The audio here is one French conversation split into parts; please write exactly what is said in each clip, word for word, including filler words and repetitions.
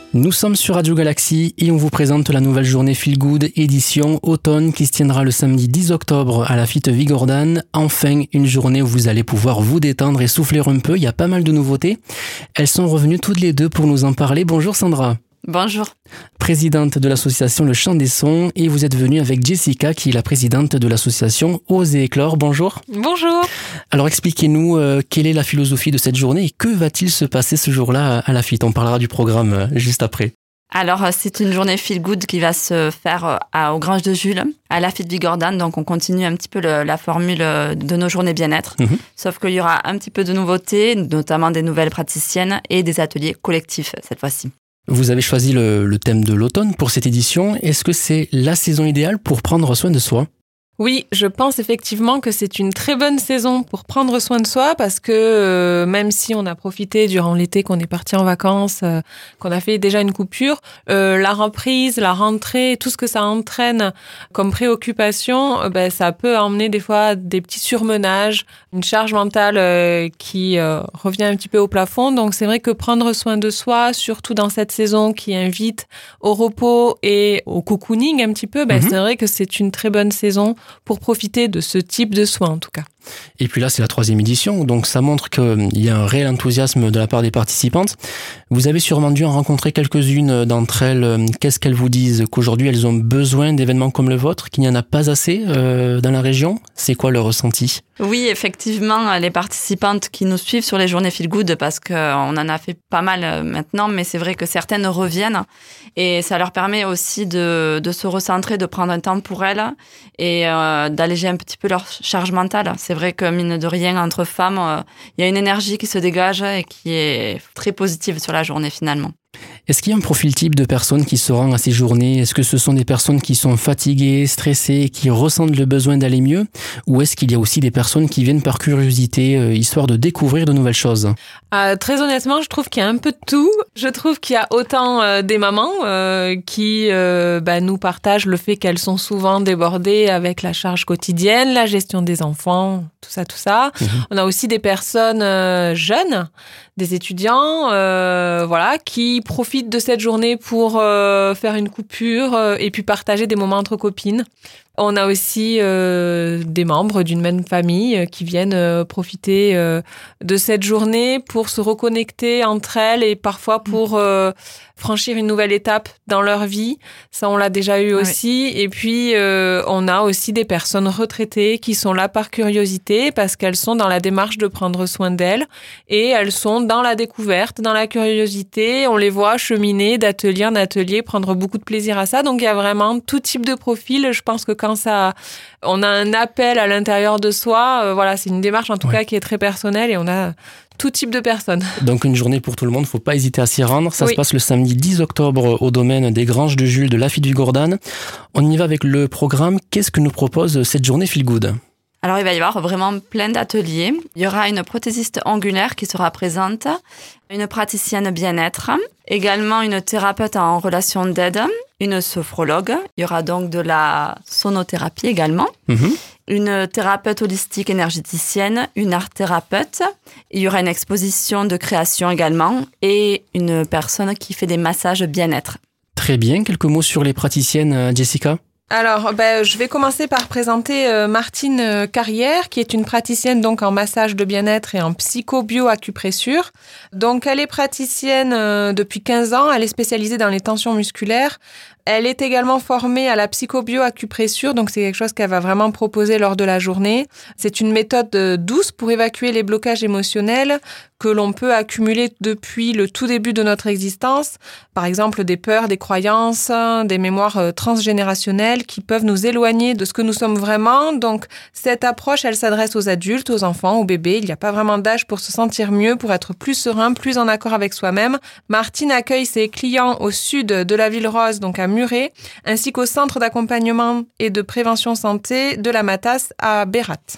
Nous sommes sur Radio Galaxy et on vous présente la nouvelle journée Feel Good édition automne qui se tiendra le samedi dix octobre à la Fitte Vigordane. Enfin, une journée où vous allez pouvoir vous détendre et souffler un peu. Il y a pas mal de nouveautés. Elles sont revenues toutes les deux pour nous en parler. Bonjour Sandra. Bonjour. Présidente de l'association Le Chant des Sons, et vous êtes venue avec Jessica qui est la présidente de l'association Oser Éclore. Bonjour. Bonjour. Alors expliquez-nous euh, quelle est la philosophie de cette journée et que va-t-il se passer ce jour-là à la Fitte. On parlera du programme euh, juste après. Alors, c'est une journée feel good qui va se faire à, au Grange de Jules, à la Fitte Vigordane. Donc, on continue un petit peu le, la formule de nos journées bien-être. Mmh. Sauf qu'il y aura un petit peu de nouveautés, notamment des nouvelles praticiennes et des ateliers collectifs cette fois-ci. Vous avez choisi le, le thème de l'automne pour cette édition. Est-ce que c'est la saison idéale pour prendre soin de soi ? Oui, je pense effectivement que c'est une très bonne saison pour prendre soin de soi parce que euh, même si on a profité durant l'été qu'on est parti en vacances, euh, qu'on a fait déjà une coupure, euh, la reprise, la rentrée, tout ce que ça entraîne comme préoccupation, euh, ben, ça peut emmener des fois des petits surmenages, une charge mentale euh, qui euh, revient un petit peu au plafond. Donc c'est vrai que prendre soin de soi, surtout dans cette saison qui invite au repos et au cocooning un petit peu, ben, mmh. c'est vrai que c'est une très bonne saison pour profiter de ce type de soins en tout cas. Et puis là, c'est la troisième édition, donc ça montre qu'il y a un réel enthousiasme de la part des participantes. Vous avez sûrement dû en rencontrer quelques-unes d'entre elles. Qu'est-ce qu'elles vous disent ? Qu'aujourd'hui, elles ont besoin d'événements comme le vôtre, qu'il n'y en a pas assez euh, dans la région ? C'est quoi leur ressenti ? Oui, effectivement, les participantes qui nous suivent sur les journées Feel Good, parce qu'on en a fait pas mal maintenant, mais c'est vrai que certaines reviennent et ça leur permet aussi de, de se recentrer, de prendre un temps pour elles et euh, d'alléger un petit peu leur charge mentale. C'est vrai que, mine de rien, entre femmes, euh, il y a une énergie qui se dégage et qui est très positive sur la journée finalement. Est-ce qu'il y a un profil type de personnes qui se rend à ces journées ? Est-ce que ce sont des personnes qui sont fatiguées, stressées, qui ressentent le besoin d'aller mieux ? Ou est-ce qu'il y a aussi des personnes qui viennent par curiosité, euh, histoire de découvrir de nouvelles choses ? euh, Très honnêtement, je trouve qu'il y a un peu de tout. Je trouve qu'il y a autant euh, des mamans euh, qui euh, bah, nous partagent le fait qu'elles sont souvent débordées avec la charge quotidienne, la gestion des enfants, tout ça, tout ça. Mmh. On a aussi des personnes euh, jeunes, des étudiants, euh, voilà, qui profitent de cette journée pour euh, faire une coupure euh, et puis partager des moments entre copines. On a aussi euh, des membres d'une même famille euh, qui viennent euh, profiter euh, de cette journée pour se reconnecter entre elles et parfois pour euh, franchir une nouvelle étape dans leur vie. Ça, on l'a déjà eu aussi. Oui. Et puis, euh, on a aussi des personnes retraitées qui sont là par curiosité parce qu'elles sont dans la démarche de prendre soin d'elles et elles sont dans la découverte, dans la curiosité. On les voit cheminer d'atelier en atelier, prendre beaucoup de plaisir à ça. Donc, il y a vraiment tout type de profil. Je pense que quand ça, on a un appel à l'intérieur de soi, euh, voilà, c'est une démarche en tout ouais. cas qui est très personnelle et on a tout type de personnes. Donc une journée pour tout le monde, faut pas hésiter à s'y rendre. Ça oui. se passe le samedi dix octobre au domaine des Granges de Jules de la Fitte Vigordane. On y va avec le programme. Qu'est-ce que nous propose cette journée Feel Good ? Alors, il va y avoir vraiment plein d'ateliers. Il y aura une prothésiste angulaire qui sera présente, une praticienne bien-être, également une thérapeute en relation d'aide, une sophrologue. Il y aura donc de la sonothérapie également, mmh. une thérapeute holistique énergéticienne, une art-thérapeute. Il y aura une exposition de création également et une personne qui fait des massages bien-être. Très bien. Quelques mots sur les praticiennes, Jessica ? Alors, ben, je vais commencer par présenter euh, Martine Carrière, qui est une praticienne donc en massage de bien-être et en psycho-bio-acupressure. Donc, elle est praticienne euh, depuis quinze ans. Elle est spécialisée dans les tensions musculaires. Elle est également formée à la psycho-bio-acupressure, donc c'est quelque chose qu'elle va vraiment proposer lors de la journée. C'est une méthode douce pour évacuer les blocages émotionnels que l'on peut accumuler depuis le tout début de notre existence. Par exemple, des peurs, des croyances, des mémoires transgénérationnelles qui peuvent nous éloigner de ce que nous sommes vraiment. Donc, cette approche, elle s'adresse aux adultes, aux enfants, aux bébés. Il n'y a pas vraiment d'âge pour se sentir mieux, pour être plus serein, plus en accord avec soi-même. Martine accueille ses clients au sud de la Ville Rose, donc à Muret, ainsi qu'au centre d'accompagnement et de prévention santé de la Matasse à Bérat.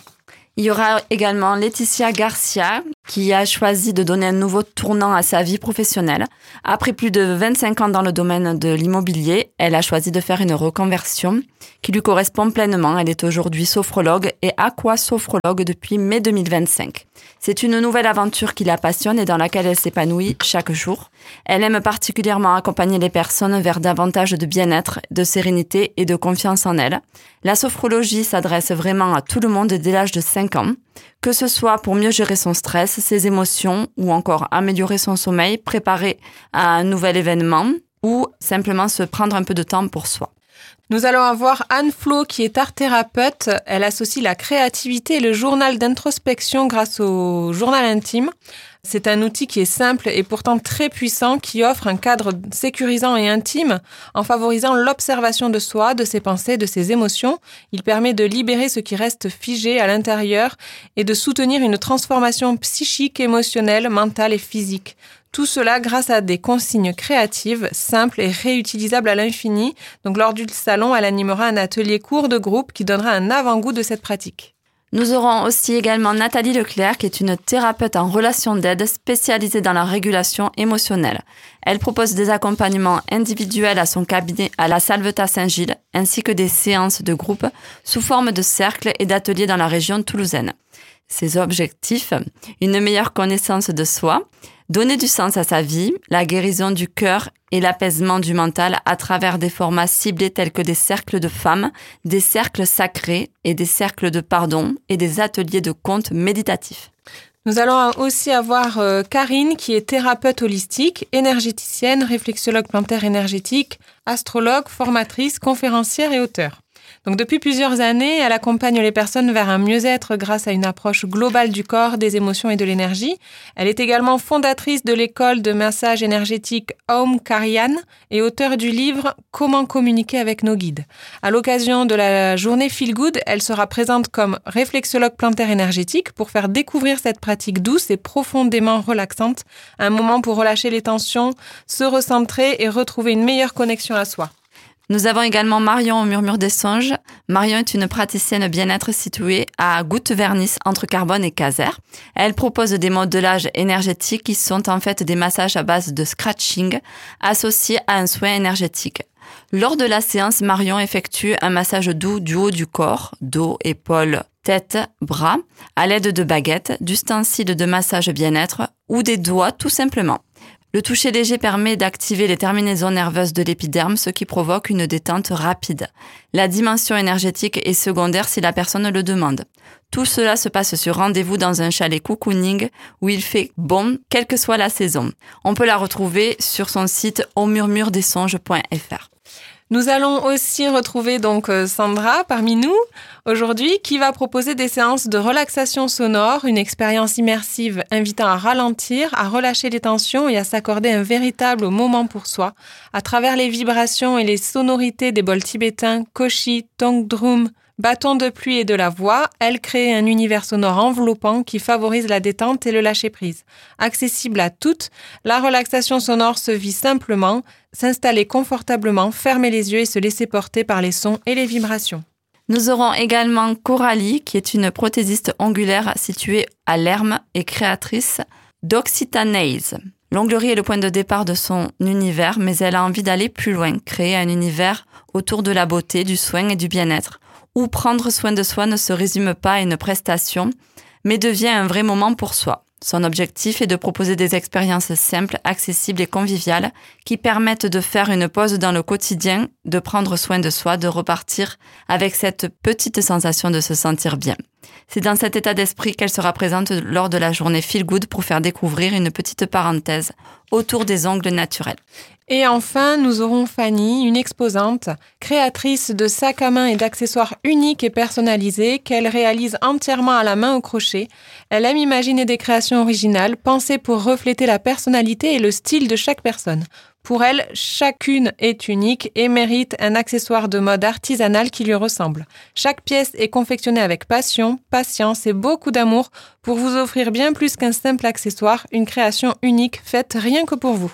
Il y aura également Laetitia Garcia qui a choisi de donner un nouveau tournant à sa vie professionnelle. Après plus de vingt-cinq ans dans le domaine de l'immobilier, elle a choisi de faire une reconversion qui lui correspond pleinement. Elle est aujourd'hui sophrologue et aquasophrologue depuis mai deux mille vingt-cinq. C'est une nouvelle aventure qui la passionne et dans laquelle elle s'épanouit chaque jour. Elle aime particulièrement accompagner les personnes vers davantage de bien-être, de sérénité et de confiance en elles. La sophrologie s'adresse vraiment à tout le monde dès l'âge de cinq ans, que ce soit pour mieux gérer son stress, ses émotions ou encore améliorer son sommeil, préparer à un nouvel événement ou simplement se prendre un peu de temps pour soi. Nous allons avoir Anne Flo qui est art thérapeute. Elle associe la créativité et le journal d'introspection grâce au journal intime. C'est un outil qui est simple et pourtant très puissant qui offre un cadre sécurisant et intime en favorisant l'observation de soi, de ses pensées, de ses émotions. Il permet de libérer ce qui reste figé à l'intérieur et de soutenir une transformation psychique, émotionnelle, mentale et physique. Tout cela grâce à des consignes créatives, simples et réutilisables à l'infini. Donc lors du salon, elle animera un atelier court de groupe qui donnera un avant-goût de cette pratique. Nous aurons aussi également Nathalie Leclerc, qui est une thérapeute en relation d'aide spécialisée dans la régulation émotionnelle. Elle propose des accompagnements individuels à son cabinet à la Salvetat Saint-Gilles, ainsi que des séances de groupe sous forme de cercles et d'ateliers dans la région toulousaine. Ses objectifs, une meilleure connaissance de soi, donner du sens à sa vie, la guérison du cœur et l'apaisement du mental à travers des formats ciblés tels que des cercles de femmes, des cercles sacrés et des cercles de pardon et des ateliers de contes méditatifs. Nous allons aussi avoir euh, Karine qui est thérapeute holistique, énergéticienne, réflexologue plantaire énergétique, astrologue, formatrice, conférencière et auteure. Donc depuis plusieurs années, elle accompagne les personnes vers un mieux-être grâce à une approche globale du corps, des émotions et de l'énergie. Elle est également fondatrice de l'école de massage énergétique Om Karyan et auteure du livre « Comment communiquer avec nos guides ». À l'occasion de la journée Feel Good, elle sera présente comme réflexologue plantaire énergétique pour faire découvrir cette pratique douce et profondément relaxante, un moment pour relâcher les tensions, se recentrer et retrouver une meilleure connexion à soi. Nous avons également Marion au Murmure des Songes. Marion est une praticienne bien-être située à Goutte-Vernis, entre Carbone et Caser. Elle propose des modelages énergétiques qui sont en fait des massages à base de scratching associés à un soin énergétique. Lors de la séance, Marion effectue un massage doux du haut du corps, dos, épaules, tête, bras, à l'aide de baguettes, d'ustensiles de massage bien-être ou des doigts tout simplement. Le toucher léger permet d'activer les terminaisons nerveuses de l'épiderme, ce qui provoque une détente rapide. La dimension énergétique est secondaire si la personne le demande. Tout cela se passe sur rendez-vous dans un chalet cocooning où il fait bon, quelle que soit la saison. On peut la retrouver sur son site au murmure des songes point f r. Nous allons aussi retrouver donc Sandra parmi nous aujourd'hui qui va proposer des séances de relaxation sonore, une expérience immersive invitant à ralentir, à relâcher les tensions et à s'accorder un véritable moment pour soi à travers les vibrations et les sonorités des bols tibétains, koshi, tong drum, bâton de pluie et de la voix. Elle crée un univers sonore enveloppant qui favorise la détente et le lâcher-prise. Accessible à toutes, la relaxation sonore se vit simplement, s'installer confortablement, fermer les yeux et se laisser porter par les sons et les vibrations. Nous aurons également Coralie, qui est une prothésiste ongulaire située à Lerme et créatrice d'Occitanaise. L'onglerie est le point de départ de son univers, mais elle a envie d'aller plus loin, créer un univers autour de la beauté, du soin et du bien-être, où prendre soin de soi ne se résume pas à une prestation, mais devient un vrai moment pour soi. Son objectif est de proposer des expériences simples, accessibles et conviviales qui permettent de faire une pause dans le quotidien, de prendre soin de soi, de repartir avec cette petite sensation de se sentir bien. C'est dans cet état d'esprit qu'elle sera présente lors de la journée Feel Good pour faire découvrir une petite parenthèse autour des ongles naturels. Et enfin, nous aurons Fanny, une exposante, créatrice de sacs à main et d'accessoires uniques et personnalisés qu'elle réalise entièrement à la main au crochet. Elle aime imaginer des créations originales, pensées pour refléter la personnalité et le style de chaque personne. Pour elle, chacune est unique et mérite un accessoire de mode artisanal qui lui ressemble. Chaque pièce est confectionnée avec passion, patience et beaucoup d'amour pour vous offrir bien plus qu'un simple accessoire, une création unique faite rien que pour vous.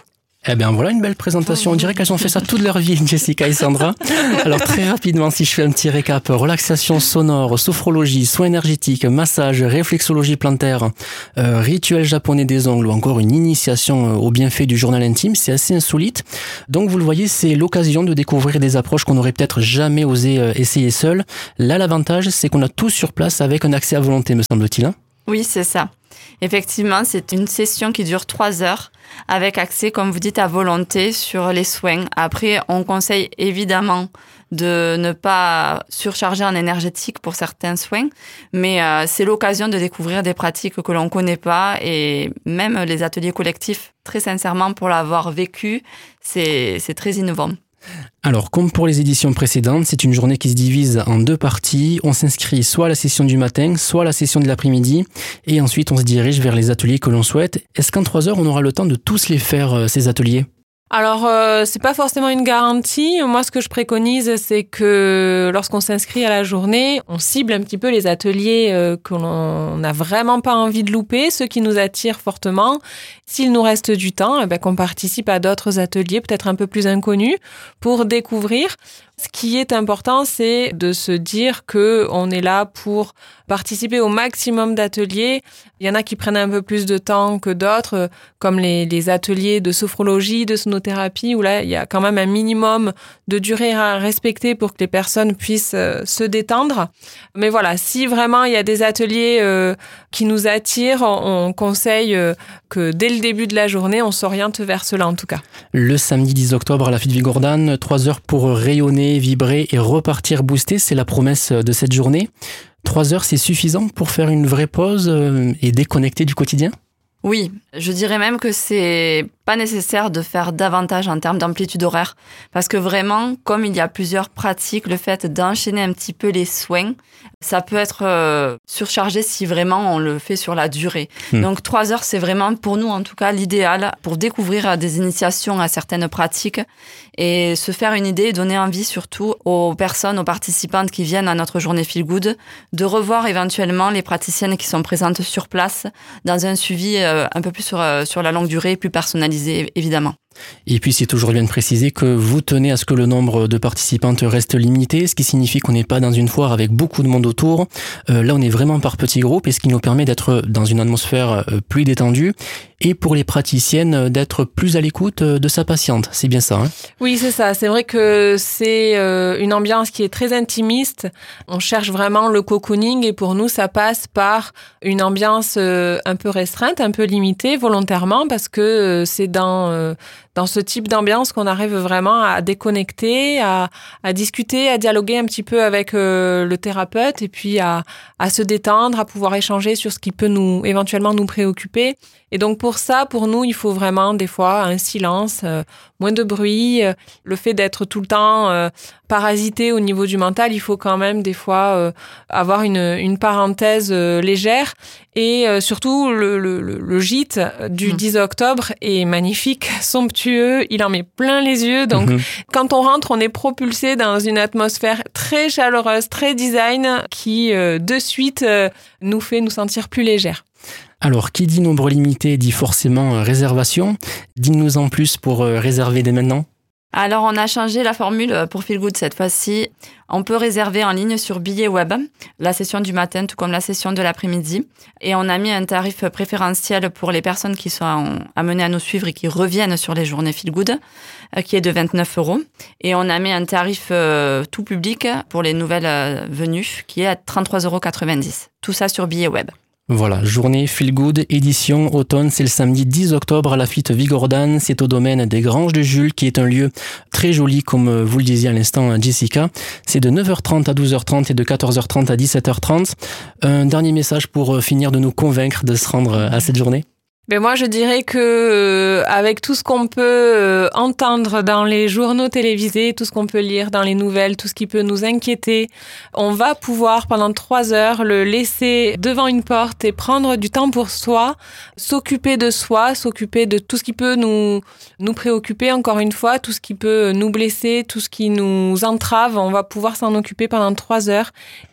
Eh bien voilà une belle présentation, on dirait qu'elles ont fait ça toute leur vie, Jessica et Sandra. Alors très rapidement, si je fais un petit récap, relaxation sonore, sophrologie, soins énergétiques, massage, réflexologie plantaire, euh, rituel japonais des ongles ou encore une initiation aux bienfaits du journal intime, c'est assez insolite. Donc vous le voyez, c'est l'occasion de découvrir des approches qu'on n'aurait peut-être jamais osé euh, essayer seul. Là, l'avantage, c'est qu'on a tout sur place avec un accès à volonté, me semble-t-il. Hein. Oui, c'est ça. Effectivement, c'est une session qui dure trois heures avec accès, comme vous dites, à volonté sur les soins. Après, on conseille évidemment de ne pas surcharger en énergétique pour certains soins, mais euh, c'est l'occasion de découvrir des pratiques que l'on ne connaît pas et même les ateliers collectifs, très sincèrement, pour l'avoir vécu, c'est, c'est très innovant. Alors, comme pour les éditions précédentes, c'est une journée qui se divise en deux parties. On s'inscrit soit à la session du matin, soit à la session de l'après-midi. Et ensuite, on se dirige vers les ateliers que l'on souhaite. Est-ce qu'en trois heures, on aura le temps de tous les faire, ces ateliers ? Alors, euh, c'est pas forcément une garantie. Moi, ce que je préconise, c'est que lorsqu'on s'inscrit à la journée, on cible un petit peu les ateliers euh, que l'on n'a vraiment pas envie de louper, ceux qui nous attirent fortement. S'il nous reste du temps, eh ben, qu'on participe à d'autres ateliers, peut-être un peu plus inconnus, pour découvrir. Ce qui est important, c'est de se dire que on est là pour participer au maximum d'ateliers. Il y en a qui prennent un peu plus de temps que d'autres, comme les, les ateliers de sophrologie, de sonothérapie, où là, il y a quand même un minimum de durée à respecter pour que les personnes puissent euh, se détendre. Mais voilà, si vraiment il y a des ateliers euh, qui nous attirent, on, on conseille euh, que dès le début de la journée, on s'oriente vers cela en tout cas. Le samedi dix octobre à la Fête Vigordane, trois heures pour rayonner, vibrer et repartir boosté, c'est la promesse de cette journée. Trois heures, c'est suffisant pour faire une vraie pause et déconnecter du quotidien ? Oui, je dirais même que c'est pas nécessaire de faire davantage en termes d'amplitude horaire. Parce que vraiment, comme il y a plusieurs pratiques, le fait d'enchaîner un petit peu les soins, ça peut être euh, surchargé si vraiment on le fait sur la durée. Mmh. Donc trois heures, c'est vraiment pour nous en tout cas l'idéal pour découvrir des initiations à certaines pratiques et se faire une idée et donner envie surtout aux personnes, aux participantes qui viennent à notre journée Feel Good de revoir éventuellement les praticiennes qui sont présentes sur place dans un suivi euh, un peu plus sur, euh, sur la longue durée, plus personnalisé évidemment. Et puis, c'est toujours bien de préciser que vous tenez à ce que le nombre de participantes reste limité, ce qui signifie qu'on n'est pas dans une foire avec beaucoup de monde autour. Euh, là, on est vraiment par petits groupes et ce qui nous permet d'être dans une atmosphère plus détendue et pour les praticiennes d'être plus à l'écoute de sa patiente. C'est bien ça, hein ? Oui, c'est ça. C'est vrai que c'est une ambiance qui est très intimiste. On cherche vraiment le cocooning et pour nous, ça passe par une ambiance un peu restreinte, un peu limitée volontairement parce que c'est dans... dans ce type d'ambiance qu'on arrive vraiment à déconnecter, à, à discuter, à dialoguer un petit peu avec euh, le thérapeute et puis à, à se détendre, à pouvoir échanger sur ce qui peut nous éventuellement nous préoccuper. Et donc pour ça, pour nous, il faut vraiment des fois un silence, euh, moins de bruit. Euh, le fait d'être tout le temps euh, parasité au niveau du mental, il faut quand même des fois euh, avoir une, une parenthèse euh, légère. Et euh, surtout, le, le, le gîte du mmh. dix octobre est magnifique, somptueux, il en met plein les yeux. Donc, mmh. quand on rentre, on est propulsé dans une atmosphère très chaleureuse, très design, qui euh, de suite euh, nous fait nous sentir plus légères. Alors, qui dit nombre limité dit forcément réservation. Dis-nous en plus pour euh, réserver dès maintenant. Alors, on a changé la formule pour Feel Good cette fois-ci. On peut réserver en ligne sur billet web la session du matin, tout comme la session de l'après-midi. Et on a mis un tarif préférentiel pour les personnes qui sont amenées à nous suivre et qui reviennent sur les journées Feel Good, qui est de vingt-neuf euros. Et on a mis un tarif euh, tout public pour les nouvelles euh, venues, qui est à trente-trois euros quatre-vingt-dix. Tout ça sur billet web. Voilà, journée Feel Good, édition automne, c'est le samedi dix octobre à la Fête Vigordane, c'est au domaine des Granges de Jules, qui est un lieu très joli, comme vous le disiez à l'instant, Jessica. C'est de neuf heures trente à douze heures trente et de quatorze heures trente à dix-sept heures trente. Un dernier message pour finir de nous convaincre de se rendre à cette journée ? Ben moi, je dirais que euh, avec tout ce qu'on peut euh, entendre dans les journaux télévisés, tout ce qu'on peut lire dans les nouvelles, tout ce qui peut nous inquiéter, on va pouvoir pendant trois heures le laisser devant une porte et prendre du temps pour soi, s'occuper de soi, s'occuper de tout ce qui peut nous nous préoccuper. Encore une fois, tout ce qui peut nous blesser, tout ce qui nous entrave, on va pouvoir s'en occuper pendant trois heures.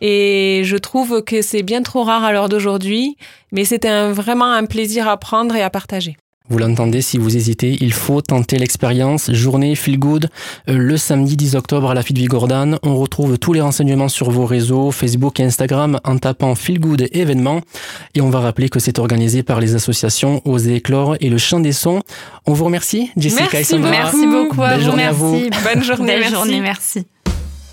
Et je trouve que c'est bien trop rare à l'heure d'aujourd'hui. Mais c'était un, vraiment un plaisir à prendre et à partager. Vous l'entendez, si vous hésitez, il faut tenter l'expérience. Journée Feel Good, euh, le samedi dix octobre à la Fite Vigordane. On retrouve tous les renseignements sur vos réseaux, Facebook et Instagram, en tapant Feel Good événements. Et on va rappeler que c'est organisé par les associations Oser Éclore et le Chant des Sons. On vous remercie, Jessica merci et Sandra. Merci beaucoup à Belle vous. journée à vous. Merci. Bonne journée, Belle merci. journée, merci.